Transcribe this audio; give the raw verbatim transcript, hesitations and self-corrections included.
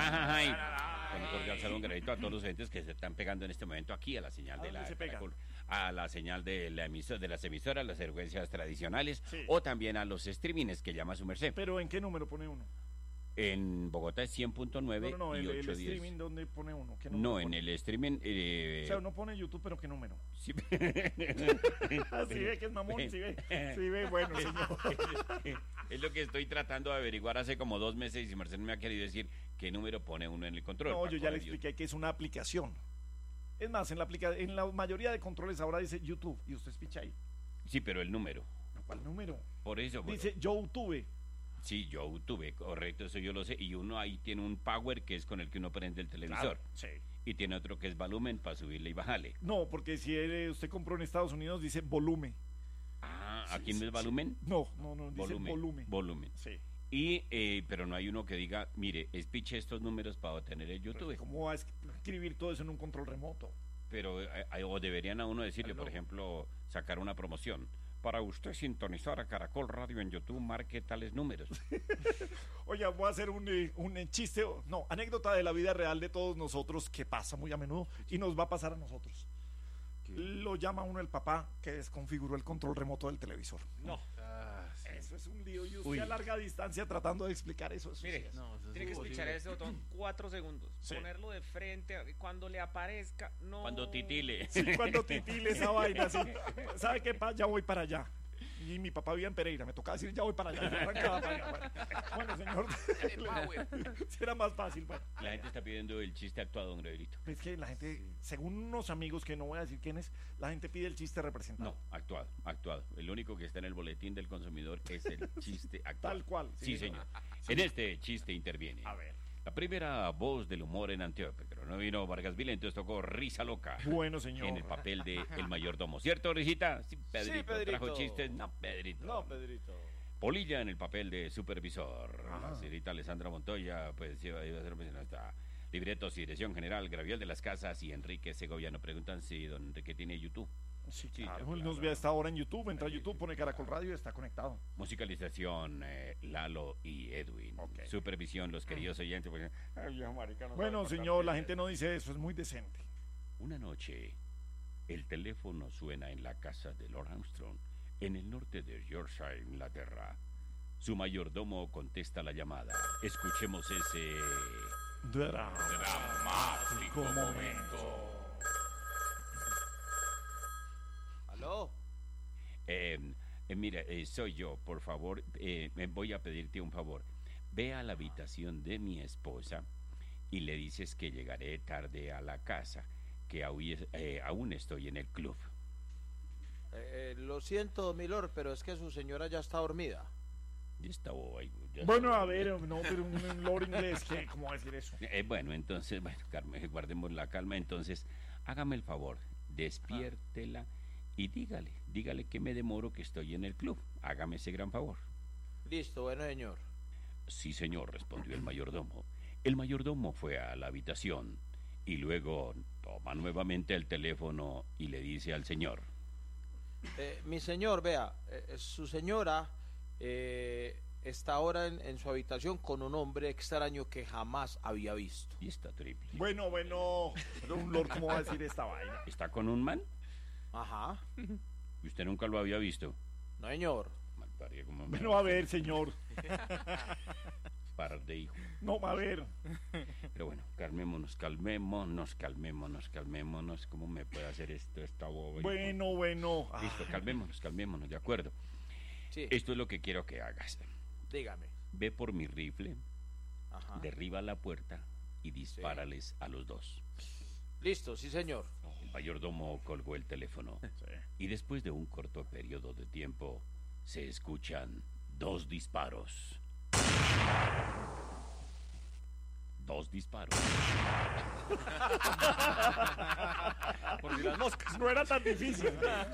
Ay, con un cordial saludo, un granito a todos los oyentes que se están pegando en este momento aquí a la señal de la Caracol, a la señal de la emisora, de las emisoras, las frecuencias tradicionales, sí, o también a los streamings que llama su merced. ¿Pero en qué número pone uno? En Bogotá es cien punto nueve no, no, no, y el, ochocientos diez. ¿El streaming dónde pone uno? ¿Qué no, pone? en el streaming... Eh, o sea, uno pone YouTube, pero ¿qué número? Sí, sí ve que es mamón, sí ve, sí ve, bueno, señor. Es lo que estoy tratando de averiguar hace como dos meses y Marcelo me ha querido decir qué número pone uno en el control. No, yo ya le expliqué que es una aplicación. Es más, en la, aplica en la mayoría de controles ahora dice YouTube y usted es picha ahí. Sí, pero el número. ¿Cuál número? Por eso. Dice bueno. YouTube. Sí, YouTube, correcto, eso yo lo sé. Y uno ahí tiene un power que es con el que uno prende el televisor. Claro, sí. Y tiene otro que es volumen para subirle y bajarle. No, porque si él, usted compró en Estados Unidos dice volumen. Ah, ¿aquí sí, no es sí, volumen? No, no, no, dice volumen. Volumen. Volumen. Sí. Y, eh, pero no hay uno que diga, mire, espiche estos números para obtener el YouTube. Pero ¿cómo va a escribir todo eso en un control remoto? Pero, eh, o deberían a uno decirle, por ejemplo, sacar una promoción. Para usted sintonizar a Caracol Radio en YouTube, marque tales números. Oye, voy a hacer un, un chiste, no, anécdota de la vida real de todos nosotros que pasa muy a menudo y nos va a pasar a nosotros. ¿Qué? Lo llama uno el papá que desconfiguró el control remoto del televisor. No. Ah, sí. Eso es un lío y usted Uy. a larga distancia tratando de explicar eso. eso Mire, sí no, eso tiene que escuchar ese botón cuatro segundos, sí, ponerlo de frente, cuando le aparezca, no... Cuando titile. Sí, cuando titile esa vaina, así. ¿Sabe qué pasa? Ya voy para allá. Y mi papá vivía en Pereira, me tocaba decir ya voy para allá. Yo arrancaba para allá. Bueno, señor, era más fácil. Bueno. La gente está pidiendo el chiste actuado, don Greverito. Es que la gente, sí, según unos amigos que no voy a decir quiénes, la gente pide el chiste representado. No, actuado, actuado. El único que está en el boletín del consumidor es el chiste actuado. Tal cual. Sí, sí señor. Sí. En este chiste interviene. A ver. La primera voz del humor en Antioquia, pero no vino Vargas Vila, entonces tocó Risa Loca. Bueno, señor. En el papel de El Mayordomo. ¿Cierto, Risita? Sí, Pedrito. Sí, Pedrito. ¿Trajo chistes? No, Pedrito. No, Pedrito. Polilla en el papel de supervisor. Ah. La señorita Alessandra Montoya, pues iba, iba a ser nuestra libretos y dirección general, Graviel de las Casas y Enrique Segoviano. Preguntan si don Enrique tiene YouTube. Sí, Sí, claro, claro, él nos claro. ve a esta hora en YouTube, entra a YouTube, pone Caracol Radio y está conectado. Musicalización, eh, Lalo y Edwin. Okay. Supervisión, los queridos oyentes. Pues, ay, Dios, marica, no Bueno, sabe señor, la contar gente no dice eso, es muy decente. Una noche, el teléfono suena en la casa de Lord Armstrong, en el norte de Yorkshire, Inglaterra. Su mayordomo contesta la llamada. Escuchemos ese dramático momento. ¿Aló? Eh, eh, mira, eh, soy yo, por favor, eh, me voy a pedirte un favor. Ve a la habitación de mi esposa y le dices que llegaré tarde a la casa, que aún, eh, aún estoy en el club. Eh, eh, lo siento, milord, pero es que su señora ya está dormida. Ya está, oh, ay, ya Bueno, está. a ver, no, pero un, un lord inglés, ¿qué? ¿Cómo va a decir eso? Eh, bueno, entonces, bueno, Carmen, guardemos la calma. Entonces, hágame el favor, despiértela y dígale, dígale que me demoro, que estoy en el club. Hágame ese gran favor. Listo, bueno, señor. Sí, señor, respondió el mayordomo. El mayordomo fue a la habitación y luego toma nuevamente el teléfono y le dice al señor: Eh, mi señor, vea, eh, su señora eh, está ahora en, en su habitación con un hombre extraño que jamás había visto. Y está triple. Bueno, bueno, pero un lord, ¿cómo va a decir esta vaina? ¿Está con un man? Ajá. ¿Y usted nunca lo había visto? No, señor. Malparia, como Bueno, a ver, señor. Par de hijo. No, a ver. Pero bueno, calmémonos, calmémonos, calmémonos, calmémonos. ¿Cómo me puede hacer esto, esta boba? Bueno, bueno. Listo, Ay. calmémonos, calmémonos, de acuerdo. Sí. Esto es lo que quiero que hagas. Dígame. Ve por mi rifle, Ajá. derriba la puerta y dispárales a los dos. Listo, sí, señor. El mayordomo colgó el teléfono. Sí. Y después de un corto periodo de tiempo, se escuchan dos disparos. Dos disparos. Por si las moscas. No era tan difícil.